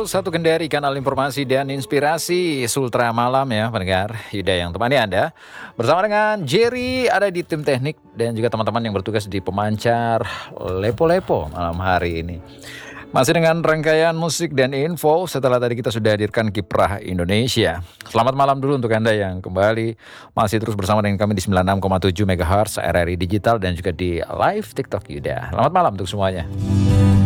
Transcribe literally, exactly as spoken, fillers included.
satu Kendari, kanal informasi dan inspirasi Sultra Malam ya pendengar. Yuda yang temani Anda bersama dengan Jerry ada di tim teknik dan juga teman-teman yang bertugas di pemancar Lepo-Lepo malam hari ini. Masih dengan rangkaian musik dan info setelah tadi kita sudah hadirkan kiprah Indonesia. Selamat malam dulu untuk Anda yang kembali masih terus bersama dengan kami di sembilan puluh enam koma tujuh megahertz R R I Digital dan juga di live TikTok Yuda. Selamat malam untuk semuanya.